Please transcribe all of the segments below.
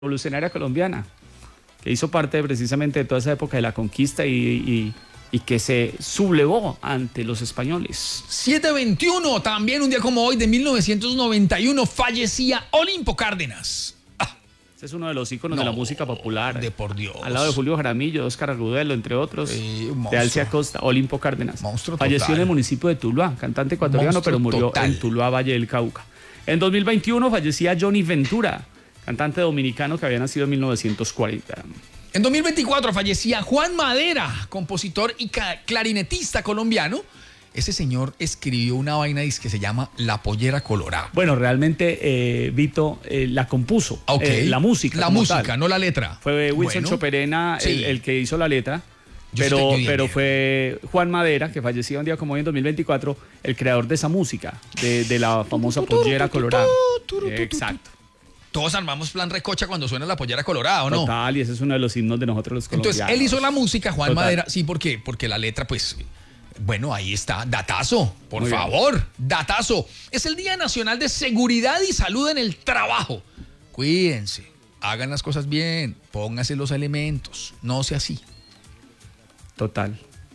revolucionaria colombiana, que hizo parte precisamente de toda esa época de la conquista y que se sublevó ante los españoles. 7:21, también un día como hoy de 1991 fallecía Olimpo Cárdenas. Ese es uno de los íconos de la música popular. De por Dios. Al lado de Julio Jaramillo, Óscar Agudelo, entre otros. De Alcia Costa, Olimpo Cárdenas. Monstruo falleció total. en el municipio de Tuluá, cantante ecuatoriano, Monstruo pero murió total. en Tuluá, Valle del Cauca. En 2021 fallecía Johnny Ventura, cantante dominicano que había nacido en 1940. En 2024 fallecía Juan Madera, compositor y clarinetista colombiano. Ese señor escribió una vaina que se llama La Pollera Colorada. Bueno, realmente Vito la compuso, Okay. la música. La música, tal. No la letra. Fue Wilson Choperena sí. el que hizo la letra, pero fue Juan Madera, que falleció un día como hoy en 2024, el creador de esa música, de la famosa Pollera Colorada. Exacto. Todos armamos plan recocha cuando suena La Pollera Colorada, ¿o no? Total, y ese es uno de los himnos de nosotros los colombianos. Entonces, él hizo la música, Juan Total. Madera, sí, ¿por qué? Porque la letra, pues, bueno, ahí está, datazo, por Muy favor, bien. datazo. Es el Día Nacional de Seguridad y Salud en el Trabajo. Cuídense, hagan las cosas bien, pónganse los elementos, no sea así. Total.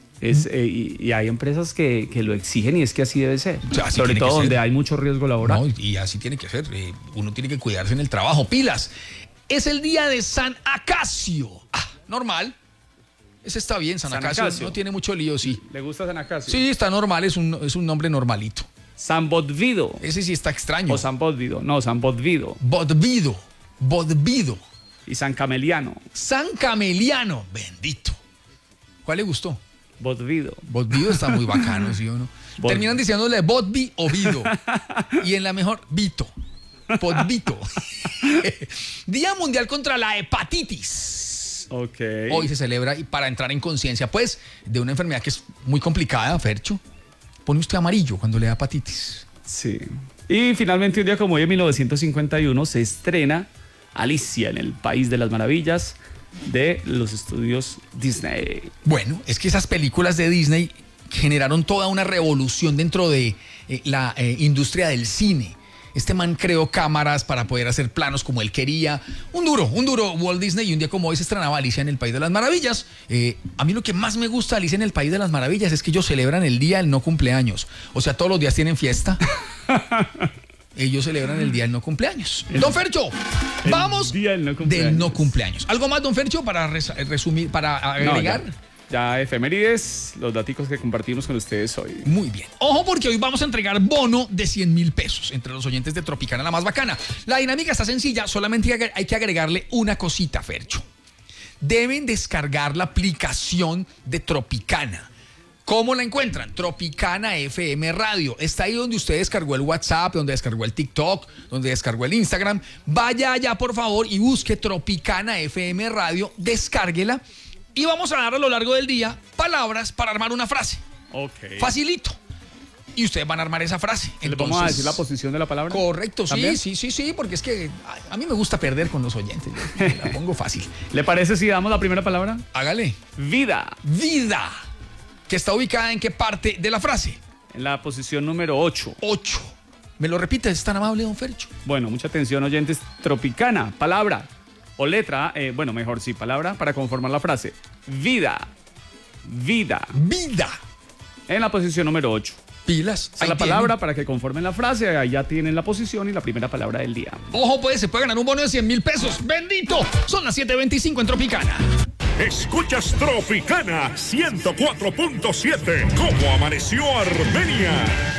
Y hay empresas que lo exigen y es que así debe ser. O sea, así sobre tiene todo que ser. donde hay mucho riesgo laboral. No, y así tiene que ser, uno tiene que cuidarse en el trabajo. Pilas, es el Día de San Acacio. Normal. Ese está bien, San Acacio no tiene mucho lío, sí. ¿Le gusta San Acacio? Sí, está normal, es un nombre normalito. San Botvido. Ese sí está extraño. O San Botvido. No, San Botvido. Botvido. Y San Cameliano. San Cameliano, bendito. ¿Cuál le gustó? Botvido. Botvido está muy bacano, ¿sí o no? Terminan diciéndole Botvi o Vido. Y en la mejor, Vito. Botvito. Día Mundial contra la Hepatitis. Ok. Hoy se celebra y para entrar en conciencia, pues, de una enfermedad que es muy complicada, Fercho. Pone usted amarillo cuando le da hepatitis. Sí. Y finalmente un día como hoy en 1951 se estrena Alicia en el País de las Maravillas de los estudios Disney. Bueno, es que esas películas de Disney generaron toda una revolución dentro de la industria del cine. Este man creó cámaras para poder hacer planos como él quería. Un duro Walt Disney, y un día como hoy se estrenaba Alicia en el País de las Maravillas. A mí lo que más me gusta de Alicia en el País de las Maravillas es que ellos celebran el día del no cumpleaños. O sea, todos los días tienen fiesta. Ellos celebran el día del no cumpleaños. Don Fercho, vamos del no cumpleaños. ¿Algo más, don Fercho, para resumir, para agregar? No, ya efemérides, los daticos que compartimos con ustedes hoy. Muy bien. Ojo, porque hoy vamos a entregar bono de 100,000 pesos entre los oyentes de Tropicana, la más bacana. La dinámica está sencilla, solamente hay que agregarle una cosita, Fercho. Deben descargar la aplicación de Tropicana. ¿Cómo la encuentran? Tropicana FM Radio. Está ahí donde usted descargó el WhatsApp, donde descargó el TikTok, donde descargó el Instagram. Vaya allá, por favor, y busque Tropicana FM Radio, descárguela. Y vamos a dar a lo largo del día palabras para armar una frase. Ok. Facilito. Y ustedes van a armar esa frase. ¿Le vamos a decir la posición de la palabra? Correcto, ¿También? sí, porque es que a mí me gusta perder con los oyentes. Yo la pongo fácil. ¿Le parece si damos la primera palabra? Hágale. Vida. Vida. ¿Que está ubicada en qué parte de la frase? En la posición número 8. 8. ¿Me lo repite? ¿Es tan amable, don Fercho? Bueno, mucha atención, oyentes. Tropicana, palabra o letra, mejor sí, palabra para conformar la frase. Vida. Vida. Vida. En la posición número 8. Pilas. Esa es la palabra para que conformen la frase. Ahí ya tienen la posición y la primera palabra del día. Ojo, pues, se puede ganar un bono de 100,000 pesos. ¡Bendito! Son las 7:25 en Tropicana. Escuchas Tropicana 104.7. ¿Cómo amaneció Armenia?